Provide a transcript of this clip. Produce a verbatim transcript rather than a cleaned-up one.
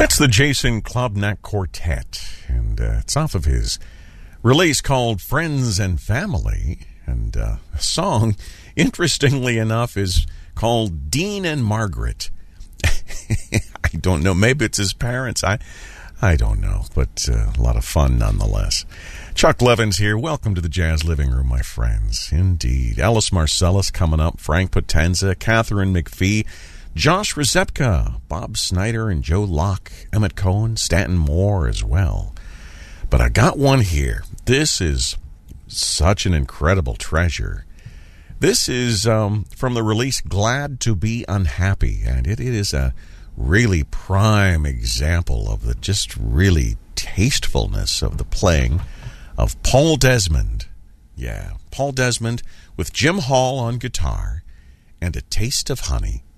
That's the Jason Klobnak Quartet, and uh, it's off of his release called Friends and Family, and uh, the song, interestingly enough, is called Dean and Margaret. I don't know, maybe it's his parents, I I don't know, but uh, a lot of fun nonetheless. Chuck Levins here. Welcome to the Jazz Living Room, my friends. Indeed. Alice Marcellus coming up, Frank Potenza, Catherine McPhee, Josh Rzepka, Bob Snyder, and Joe Locke, Emmett Cohen, Stanton Moore as well. But I got one here. This is such an incredible treasure. This is um, from the release Glad to Be Unhappy, and it, it is a really prime example of the just really tastefulness of the playing of Paul Desmond. Yeah, Paul Desmond with Jim Hall on guitar and A Taste of Honey